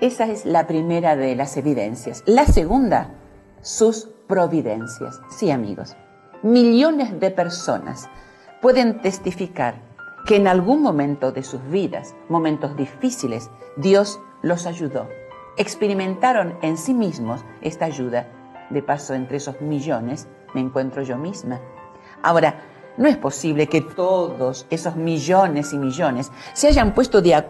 Esa es la primera de las evidencias. La segunda, sus providencias. Sí, amigos, millones de personas pueden testificar que en algún momento de sus vidas, momentos difíciles, Dios los ayudó. Experimentaron en sí mismos esta ayuda. De paso, entre esos millones me encuentro yo misma. Ahora, no es posible que todos esos millones y millones se hayan puesto de acuerdo